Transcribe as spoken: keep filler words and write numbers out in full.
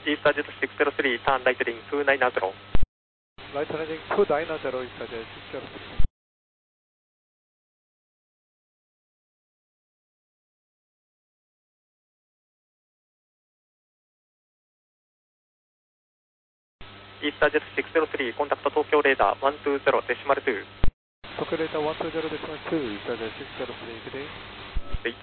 EastJet six zero three, turn right heading two nine zero. Right heading two nine zero, EastJet six zero three. EastJet six zero three, contact Tokyo radar one two zero decimal two. Tokyo radar one two zero decimal two, EastJet six zero three, good day.